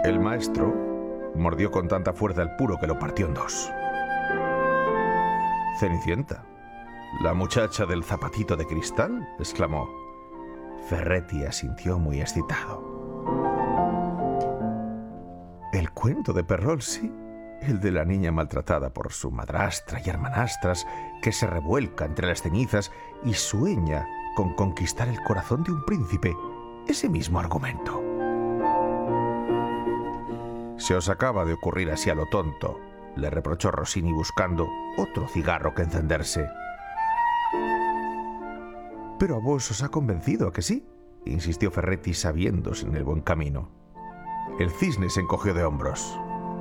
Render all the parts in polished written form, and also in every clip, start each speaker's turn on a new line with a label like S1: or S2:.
S1: El maestro mordió con tanta fuerza el puro que lo partió en dos. Cenicienta, la muchacha del zapatito de cristal, exclamó. Ferretti asintió muy excitado. El cuento de Perrault, sí. El de la niña maltratada por su madrastra y hermanastras, que se revuelca entre las cenizas y sueña con conquistar el corazón de un príncipe. Ese mismo argumento. Se os acaba de ocurrir así a lo tonto, le reprochó Rossini buscando otro cigarro que encenderse. Pero a vos os ha convencido, ¿a que sí?, insistió Ferretti sabiéndose en el buen camino. El cisne se encogió de hombros.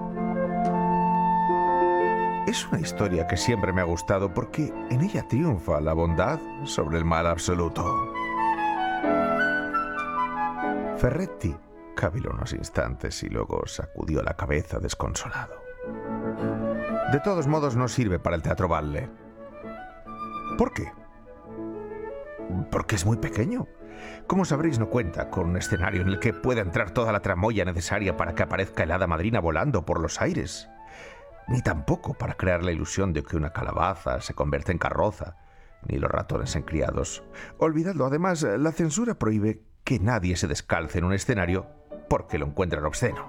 S1: Es una historia que siempre me ha gustado porque en ella triunfa la bondad sobre el mal absoluto. Ferretti caviló unos instantes y luego sacudió la cabeza desconsolado. De todos modos no sirve para el teatro Valle. ¿Por qué? Porque es muy pequeño. Como sabréis, no cuenta con un escenario en el que pueda entrar toda la tramoya necesaria para que aparezca el hada madrina volando por los aires. Ni tampoco para crear la ilusión de que una calabaza se convierte en carroza, ni los ratones en criados. Olvidadlo, además, la censura prohíbe que nadie se descalce en un escenario porque lo encuentran obsceno.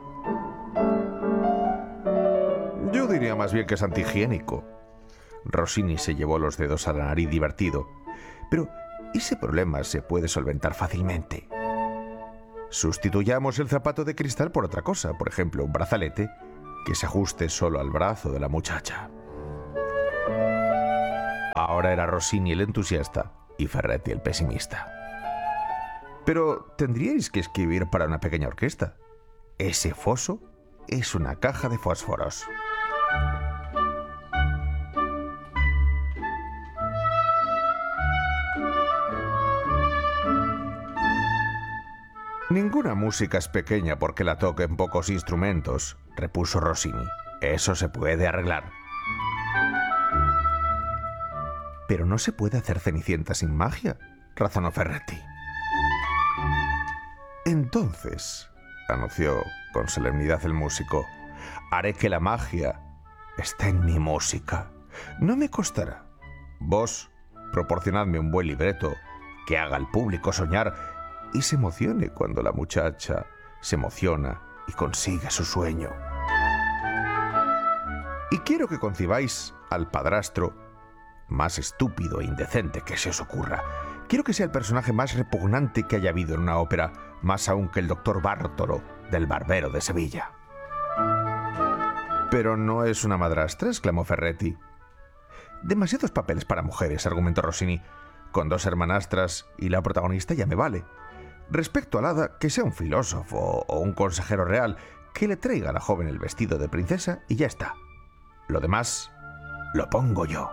S1: Yo diría más bien que es antihigiénico. Rossini se llevó los dedos a la nariz divertido. Pero ese problema se puede solventar fácilmente. Sustituyamos el zapato de cristal por otra cosa, por ejemplo, un brazalete que se ajuste solo al brazo de la muchacha. Ahora era Rossini el entusiasta y Ferretti el pesimista. Pero tendríais que escribir para una pequeña orquesta. Ese foso es una caja de fósforos. Ninguna música es pequeña porque la toquen pocos instrumentos, repuso Rossini. Eso se puede arreglar. Pero no se puede hacer Cenicienta sin magia, razonó Ferretti. Entonces, anunció con solemnidad el músico, haré que la magia esté en mi música. No me costará. Vos proporcionadme un buen libreto que haga al público soñar y se emocione cuando la muchacha se emociona y consigue su sueño. Y quiero que concibáis al padrastro más estúpido e indecente que se os ocurra. Quiero que sea el personaje más repugnante que haya habido en una ópera, más aún que el doctor Bártolo del Barbero de Sevilla. «¿Pero no es una madrastra?», exclamó Ferretti. «Demasiados papeles para mujeres», argumentó Rossini. «Con dos hermanastras y la protagonista ya me vale. Respecto al hada, que sea un filósofo o un consejero real, que le traiga a la joven el vestido de princesa y ya está. Lo demás lo pongo yo».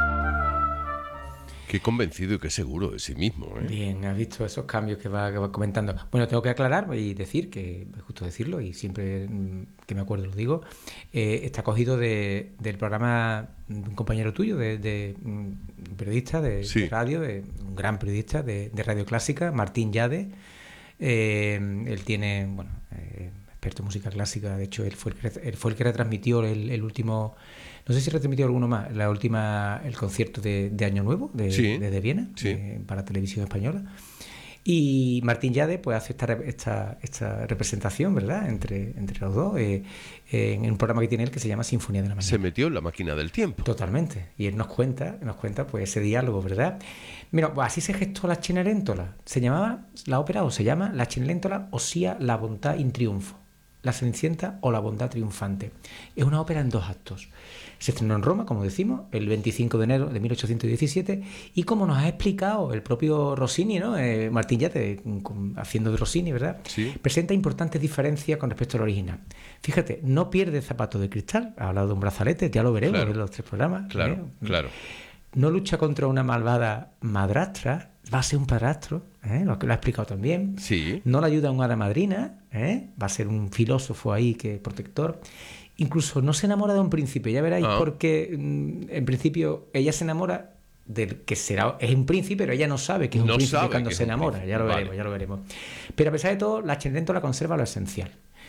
S2: Qué convencido y qué seguro de sí mismo, ¿eh?
S3: Bien, has visto esos cambios que va comentando. Bueno, tengo que aclarar y decir, que es justo decirlo, y siempre que me acuerdo lo digo, está cogido del programa de un compañero tuyo, de un periodista de radio, de un gran periodista de Radio Clásica, Martín Llade. Él tiene, experto en música clásica. De hecho, él fue el que retransmitió el último, no sé si retransmitió alguno más, el concierto de Año Nuevo desde Viena, para Televisión Española. Y Martín Llade pues hace esta representación, ¿verdad?, entre los dos, en un programa que tiene él que se llama Sinfonía de la Mañana.
S2: Se metió en la máquina del tiempo.
S3: Totalmente. Y él nos cuenta pues ese diálogo, ¿verdad? Mira, pues así se gestó la Cenerentola. Se llama La Cenerentola, ossia la bontà in triunfo. La Cenicienta o la bondad triunfante. Es una ópera en 2 actos. Se estrenó en Roma, como decimos, el 25 de enero de 1817, y como nos ha explicado el propio Rossini, ¿no? Martín Llade, haciendo de Rossini, ¿verdad?
S2: Sí.
S3: Presenta importantes diferencias con respecto al original. Fíjate, no pierde zapato de cristal, ha hablado de un brazalete, ya lo veremos en los 3 programas.
S2: Claro.
S3: No lucha contra una malvada madrastra, va a ser un padrastro, lo que lo ha explicado también.
S2: Sí.
S3: No le ayuda a un hada madrina, va a ser un filósofo ahí que protector. Incluso no se enamora de un príncipe, ya veréis, porque en principio ella se enamora del que es un príncipe, pero ella no sabe que es un príncipe cuando se enamora. Ya lo veremos. Pero a pesar de todo, la Cenerentola conserva lo esencial.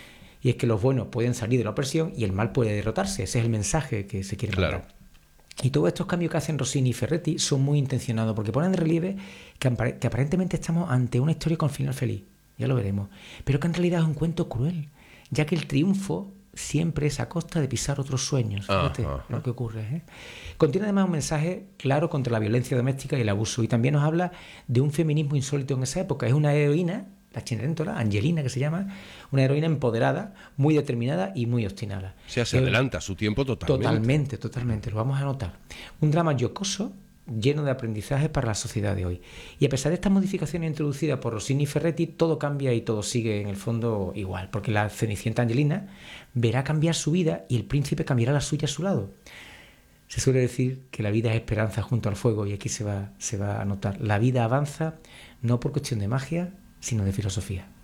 S3: Y es que los buenos pueden salir de la opresión y el mal puede derrotarse. Ese es el mensaje que se quiere mandar. Y todos estos cambios que hacen Rossini y Ferretti son muy intencionados porque ponen de relieve que aparentemente estamos ante una historia con final feliz, ya lo veremos, pero que en realidad es un cuento cruel, ya que el triunfo siempre es a costa de pisar otros sueños. Fíjate lo que ocurre, ¿eh? Contiene además un mensaje claro contra la violencia doméstica y el abuso, y también nos habla de un feminismo insólito en esa época. Es una heroína, la Cenerentola, Angelina que se llama, una heroína empoderada, muy determinada y muy obstinada.
S2: O sea, se adelanta a su tiempo totalmente.
S3: Totalmente, lo vamos a notar. Un drama jocoso, lleno de aprendizajes para la sociedad de hoy. Y a pesar de estas modificaciones introducidas por Rossini y Ferretti, todo cambia y todo sigue en el fondo igual, porque la Cenicienta Angelina verá cambiar su vida y el príncipe cambiará la suya a su lado. Se suele decir que la vida es esperanza junto al fuego, y aquí se va a notar. La vida avanza no por cuestión de magia, sino de filosofía.